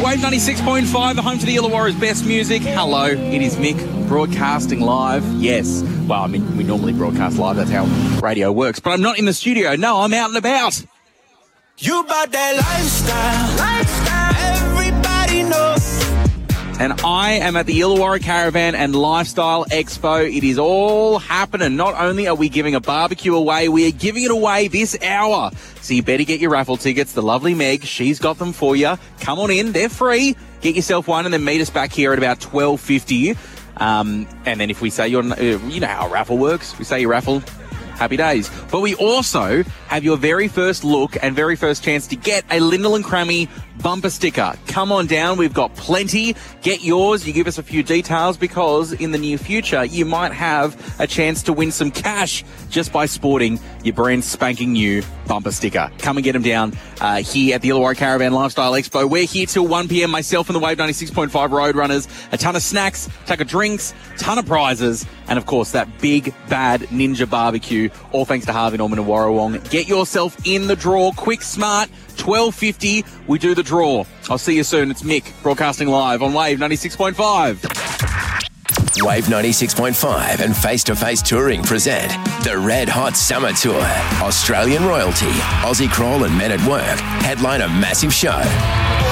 Wave 96.5, the home to the Illawarra's best music. Hello, it is Mick, broadcasting live. Yes, well, I mean, we normally broadcast live. That's how radio works. But I'm not in the studio. No, I'm out and about. You about that lifestyle, everybody knows. And I am at the Illawarra Caravan and Lifestyle Expo. It is all happening. Not only are we giving a barbecue away, we are giving it away this hour. So you better get your raffle tickets. The lovely Meg, she's got them for you. Come on in. They're free. Get yourself one and then meet us back here at about 12:50. And then if we say you know how a raffle works. We say you raffle. Happy days. But we also have your very first look and very first chance to get a Lyndall and Crammy bumper sticker. Come on down. We've got plenty. Get yours. You give us a few details because in the near future, you might have a chance to win some cash just by sporting your brand spanking new bumper sticker. Come and get them down here at the Illawarra Caravan Lifestyle Expo. We're here till 1 p.m. Myself and the Wave 96.5 Roadrunners. A ton of snacks, a ton of drinks, ton of prizes, and of course that big bad Ninja barbecue. All thanks to Harvey Norman and Warrawong. Get yourself in the draw. Quick, smart. 12:50. We do the draw. I'll see you soon. It's Mick broadcasting live on Wave 96.5. Wave 96.5 and Face to Face Touring present the Red Hot Summer Tour. Australian royalty, Aussie Crawl and Men at Work headline a massive show.